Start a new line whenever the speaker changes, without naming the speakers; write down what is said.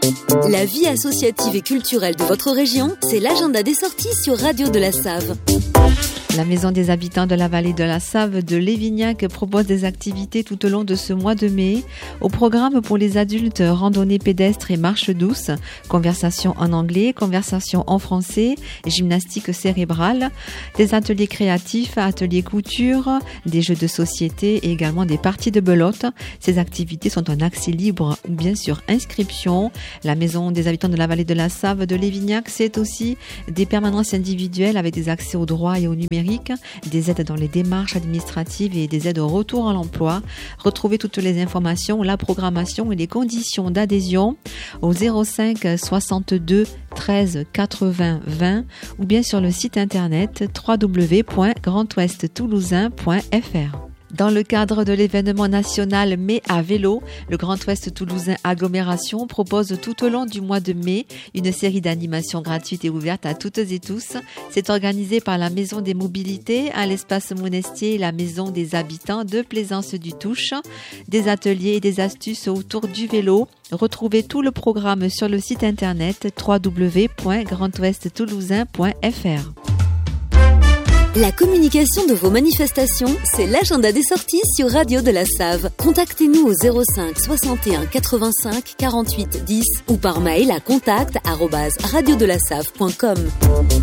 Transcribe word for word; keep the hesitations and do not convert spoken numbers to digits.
La vie associative et culturelle de votre région, c'est l'agenda des sorties sur Radio de la Save.
La Maison des habitants de la vallée de la Save de Lévignac propose des activités tout au long de ce mois de mai. Au programme pour les adultes, randonnée pédestre et marche douce, conversation en anglais, conversation en français, gymnastique cérébrale, des ateliers créatifs, ateliers couture, des jeux de société et également des parties de belote. Ces activités sont en accès libre ou bien sûr inscription. La Maison des habitants de la vallée de la Save de Lévignac, c'est aussi des permanences individuelles avec des accès aux droits et au numérique, des aides dans les démarches administratives et des aides au retour à l'emploi. Retrouvez toutes les informations, la programmation et les conditions d'adhésion au zéro cinq soixante-deux treize quatre-vingts vingt ou bien sur le site internet w w w point grand ouest toulousain point f r. Dans le cadre de l'événement national Mai à vélo, le Grand Ouest Toulousain Agglomération propose tout au long du mois de mai une série d'animations gratuites et ouvertes à toutes et tous. C'est organisé par la Maison des Mobilités à l'espace Monestier et la Maison des Habitants de Plaisance du Touche. Des ateliers et des astuces autour du vélo. Retrouvez tout le programme sur le site internet w w w point grand ouest toulousain point f r.
La communication de vos manifestations, c'est l'agenda des sorties sur Radio de la Save. Contactez-nous au zéro cinq soixante et un quatre-vingt-cinq quarante-huit dix ou par mail à contact arobase radio de la save point com.